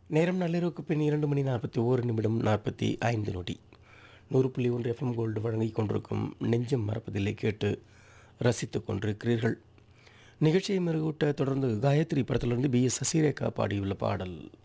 நேரம் நள்ளிரவுக்கு பின் 2 மணி 41 நிமிடம் 45 நொடி. 100.1 எஃப்எம் கோல்டு வழங்கிக் கொண்டிருக்கும் நெஞ்சம் மறப்பதில்லை கேட்டு ரசித்துக் கொண்டிருக்கிறீர்கள். நிகழ்ச்சியை மெருகூட்ட தொடர்ந்து காயத்ரி படத்திலிருந்து பி.எஸ். சசிரேகா பாடியுள்ள பாடல்.